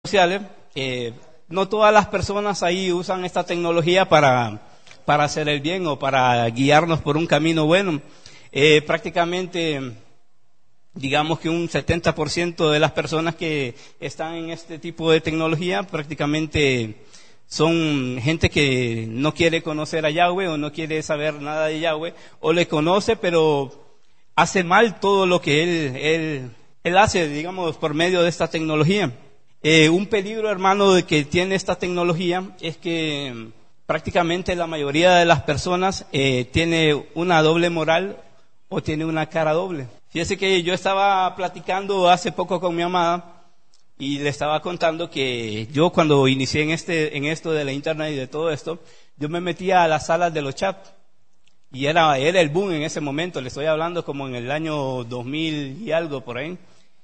sociales, no todas las personas ahí usan esta tecnología para hacer el bien o para guiarnos por un camino bueno. Prácticamente, digamos que un 70% de las personas que están en este tipo de tecnología prácticamente son gente que no quiere conocer a Yahweh o no quiere saber nada de Yahweh, o le conoce pero hace mal todo lo que él hace, digamos, por medio de esta tecnología. Un peligro, hermano, de que tiene esta tecnología es que prácticamente la mayoría de las personas tiene una doble moral o tiene una cara doble. Fíjese que yo estaba platicando hace poco con mi amada y le estaba contando que yo cuando inicié en esto de la internet y de todo esto, yo me metía a las salas de los chats y era el boom en ese momento. Le estoy hablando como en el año 2000 y algo por ahí.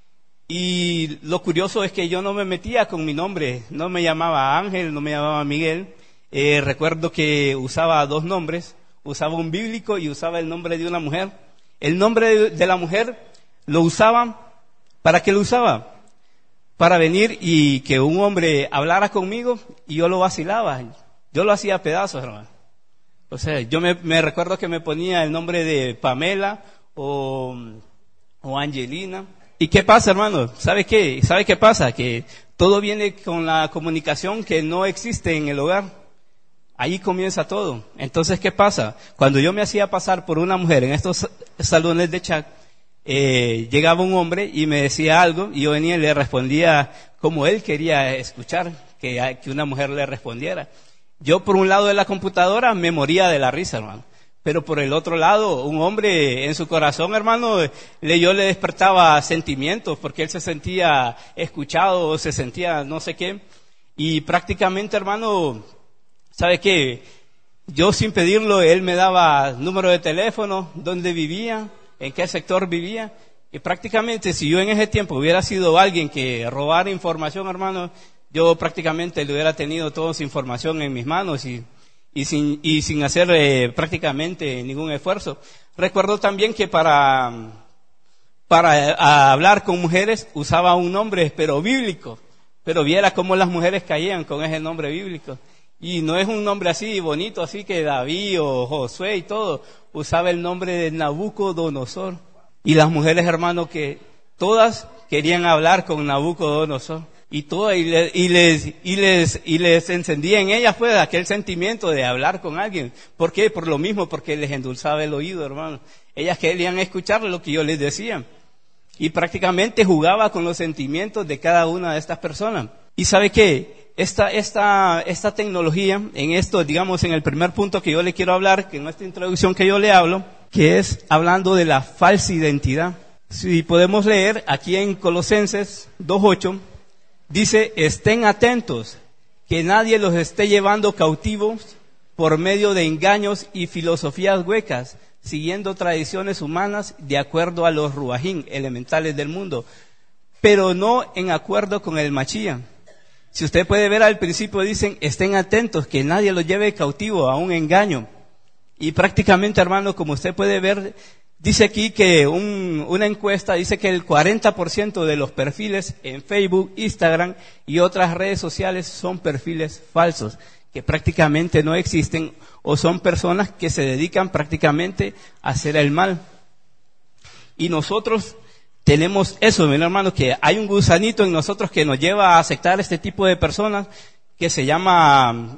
Y lo curioso es que yo no me metía con mi nombre, no me llamaba Ángel, no me llamaba Miguel. Recuerdo que usaba dos nombres, usaba un bíblico y usaba el nombre de una mujer. El nombre de la mujer lo usaban, ¿para qué lo usaba? Para venir y que un hombre hablara conmigo y yo lo vacilaba, yo lo hacía pedazos, hermano. O sea, yo me recuerdo que me ponía el nombre de Pamela o Angelina. ¿Y qué pasa, hermano? ¿Sabe qué? ¿Sabe qué pasa? Que todo viene con la comunicación que no existe en el hogar. Ahí comienza todo. Entonces, ¿qué pasa? Cuando yo me hacía pasar por una mujer en estos salones de chat, llegaba un hombre y me decía algo y yo venía y le respondía como él quería escuchar que una mujer le respondiera. Yo por un lado de la computadora me moría de la risa, hermano, pero por el otro lado un hombre en su corazón, hermano, yo le despertaba sentimientos porque él se sentía escuchado o se sentía no sé qué, y prácticamente, hermano, ¿sabe qué? Yo sin pedirlo, él me daba número de teléfono, dónde vivía, en qué sector vivía, y prácticamente si yo en ese tiempo hubiera sido alguien que robara información, hermano, yo prácticamente le hubiera tenido toda su información en mis manos y sin hacer prácticamente ningún esfuerzo. Recuerdo también que para hablar con mujeres usaba un nombre, pero bíblico, pero viera cómo las mujeres caían con ese nombre bíblico. Y no es un nombre así bonito, así que David o Josué y todo. Usaba el nombre de Nabucodonosor. Y las mujeres, hermano, que todas querían hablar con Nabucodonosor. Y todas, y les encendía en ellas, pues, aquel sentimiento de hablar con alguien. ¿Por qué? Por lo mismo, porque les endulzaba el oído, hermano. Ellas querían escuchar lo que yo les decía. Y prácticamente jugaba con los sentimientos de cada una de estas personas. ¿Y sabe qué? Esta tecnología, en esto, digamos, en el primer punto que yo le quiero hablar, que en esta introducción que yo le hablo, que es hablando de la falsa identidad. Si podemos leer aquí en Colosenses 2:8, dice, estén atentos, que nadie los esté llevando cautivos por medio de engaños y filosofías huecas, siguiendo tradiciones humanas de acuerdo a los ruajín, elementales del mundo, pero no en acuerdo con el Machía. Si usted puede ver al principio dicen, estén atentos, que nadie los lleve cautivo a un engaño. Y prácticamente, hermano, como usted puede ver, dice aquí que una encuesta dice que el 40% de los perfiles en Facebook, Instagram y otras redes sociales son perfiles falsos, que prácticamente no existen o son personas que se dedican prácticamente a hacer el mal. Y nosotros tenemos eso, mi hermano, que hay un gusanito en nosotros que nos lleva a aceptar este tipo de personas que se llama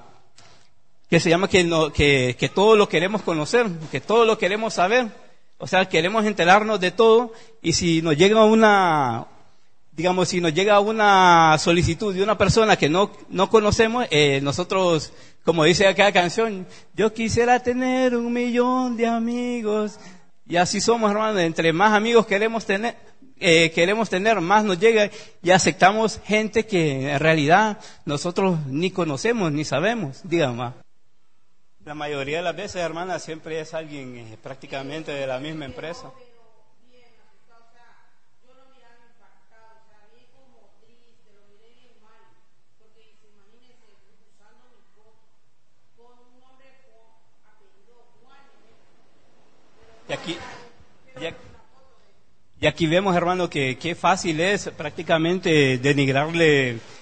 que todo lo queremos conocer, que todo lo queremos saber. O sea, queremos enterarnos de todo y si nos llega una solicitud de una persona que no conocemos, nosotros, como dice aquella canción, yo quisiera tener 1,000,000 de amigos. Y así somos, hermano, entre más amigos queremos tener, más nos llega y aceptamos gente que en realidad nosotros ni conocemos ni sabemos, digamos. La mayoría de las veces, hermana, siempre es alguien prácticamente de la misma empresa. Y aquí vemos, hermano, que qué fácil es prácticamente denigrarle